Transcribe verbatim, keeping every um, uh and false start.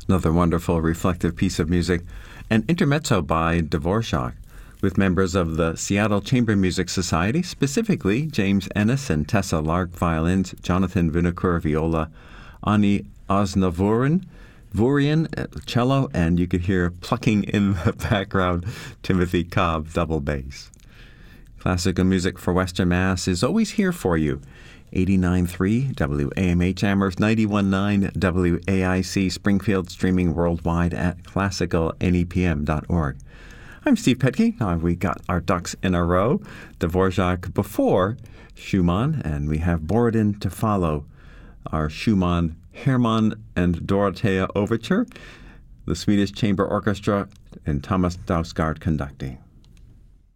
Another wonderful reflective piece of music, an intermezzo by Dvorak, with members of the Seattle Chamber Music Society, specifically James Ennis and Tessa Lark violins, Jonathan Vinokur viola, Ani Osnavurin, Vurian cello, and you could hear plucking in the background Timothy Cobb double bass. Classical music for Western Mass is always here for you. eighty-nine point three W A M H Amherst, ninety-one point nine W A I C Springfield, streaming worldwide at classical N E P M dot org. I'm Steve Petke. Now we got our ducks in a row. Dvorak before Schumann, and we have Borodin to follow. Our Schumann, Hermann and Dorothea Overture, the Swedish Chamber Orchestra, and Thomas Dausgaard conducting.